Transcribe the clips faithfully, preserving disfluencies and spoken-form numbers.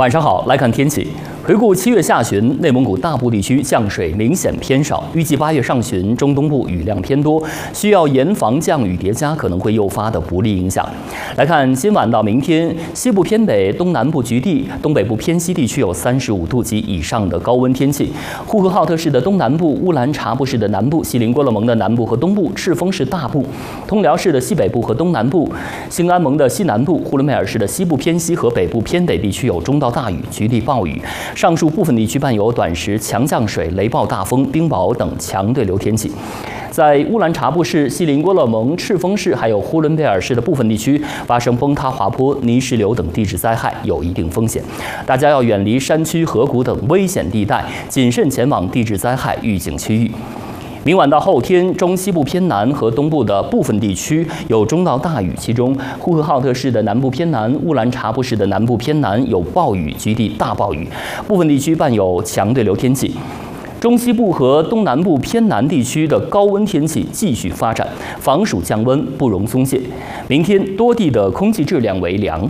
晚上好，来看天气。回顾七月下旬，内蒙古大部地区降水明显偏少，预计八月上旬中东部雨量偏多，需要严防降雨叠加可能会诱发的不利影响。来看今晚到明天，西部偏北、东南部局地、东北部偏西地区有三十五度及以上的高温天气。呼和浩特市的东南部、乌兰察布市的南部、锡林郭勒盟的南部和东部、赤峰市大部、通辽市的西北部和东南部、兴安盟的西南部、呼伦贝尔市的西部偏西和北部偏北地区有中到大雨，局地暴雨。上述部分地区伴有短时强降水、雷暴大风、冰雹等强对流天气。在乌兰察布市、锡林郭勒盟、赤峰市还有呼伦贝尔市的部分地区发生崩塌、滑坡、泥石流等地质灾害，有一定风险。大家要远离山区、河谷等危险地带，谨慎前往地质灾害预警区域。明晚到后天，中西部偏南和东部的部分地区有中到大雨，其中呼和浩特市的南部偏南、乌兰察布市的南部偏南有暴雨，局地大暴雨，部分地区伴有强对流天气。中西部和东南部偏南地区的高温天气继续发展，防暑降温不容松懈。明天多地的空气质量为良。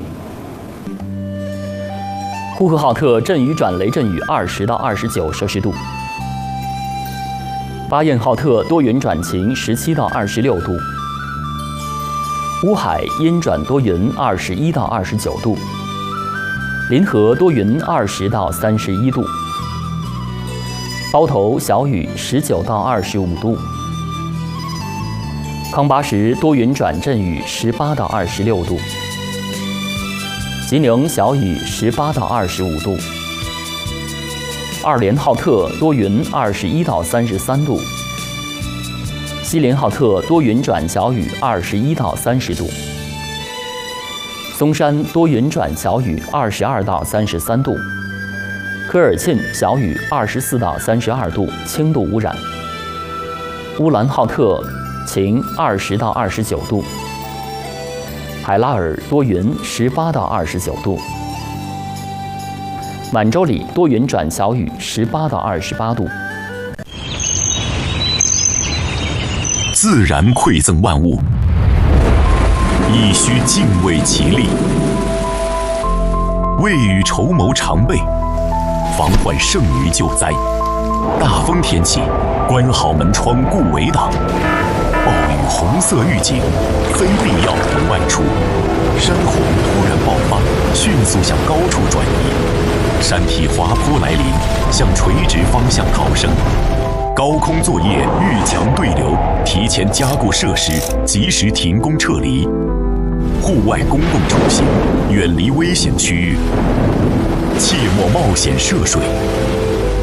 呼和浩特阵雨转雷阵雨二十到二十九摄氏度。巴彦浩特多云转晴，十七到二十六度；乌海阴转多云，二十一到二十九度；临河多云，二十到三十一度；包头小雨，十九到二十五度；康巴什多云转阵雨，十八到二十六度；吉宁小雨，十八到二十五度。二连浩特多云，二十一到三十三度；锡林浩特多云转小雨，二十一到三十度；松山多云转小雨，二十二到三十三度；科尔沁小雨，二十四到三十二度，轻度污染；乌兰浩特晴，二十到二十九度；海拉尔多云，十八到二十九度。满洲里多云转小雨，十八到二十八度。 自然馈赠万物，亦需敬畏其力。未雨绸缪常备，防患胜于救灾。大风天气，关好门窗顾围挡。暴雨红色预警，非必要不外出。山洪突然爆发，迅速向高处转移。山体滑坡来临，向垂直方向逃生。高空作业遇强对流，提前加固设施，及时停工撤离。户外公共出行，远离危险区域。切莫冒险涉水，